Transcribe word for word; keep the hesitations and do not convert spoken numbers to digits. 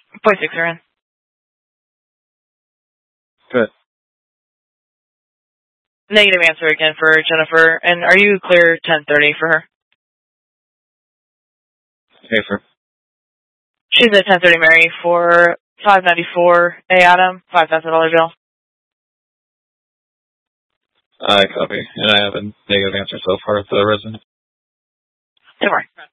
Point six are in. Good. Negative answer again for Jennifer. And are you clear ten thirty for her? Safer. She's at ten thirty, Mary, for five ninety-four A Adam, five thousand dollar bill. I copy. And I have a negative answer so far with the resident. Don't worry.